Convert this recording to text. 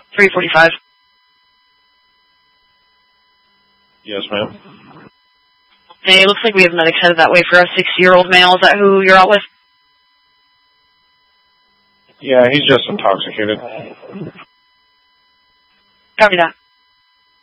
345. Yes, ma'am. Hey, it looks like we have medics headed that way for a 60-year-old male. Is that who you're out with? Yeah, he's just intoxicated. Copy that.